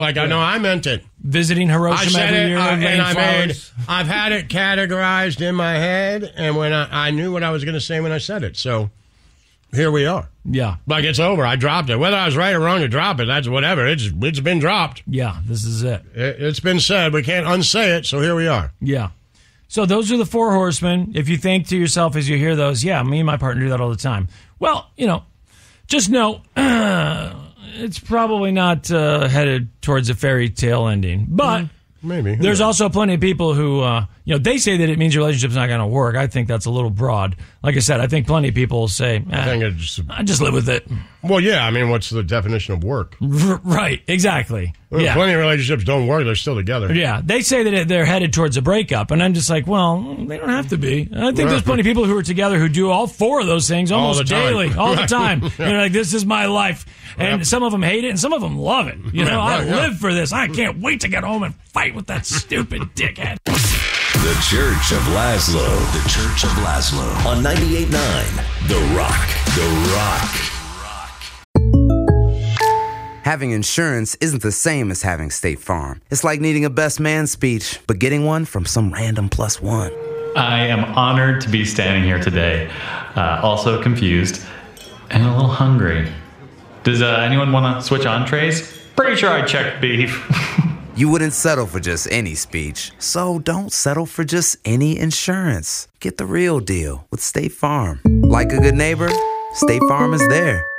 Like, I know I meant it. Visiting Hiroshima every year. I've had it categorized in my head, and when I knew what I was going to say when I said it. So here we are. Yeah. Like, it's over. I dropped it. Whether I was right or wrong to drop it, that's whatever. It's been dropped. Yeah, this is it. It's been said. We can't unsay it, so here we are. Yeah. So those are the 4 horsemen. If you think to yourself as you hear those, yeah, me and my partner do that all the time. Well, just know it's probably not headed towards a fairy tale ending. But maybe. There's also plenty of people who, they say that it means your relationship's not going to work. I think that's a little broad. Like I said, I think plenty of people say, I just live with it. Well, yeah. I mean, what's the definition of work? Right. Exactly. Yeah. Plenty of relationships don't work. They're still together. Yeah. They say that they're headed towards a breakup. And I'm just like, well, they don't have to be. I think there's plenty of people who are together who do all 4 of those things almost daily, all the time. Like, this is my life. And some of them hate it and some of them love it. I live for this. I can't wait to get home and fight with that stupid dickhead. The Church of Laszlo. The Church of Laszlo. On 98.9 The Rock. The Rock. Having insurance isn't the same as having State Farm. It's like needing a best man speech, but getting one from some random +1. I am honored to be standing here today, also confused and a little hungry. Does anyone want to switch entrees? Pretty sure I checked beef. You wouldn't settle for just any speech, so don't settle for just any insurance. Get the real deal with State Farm. Like a good neighbor, State Farm is there.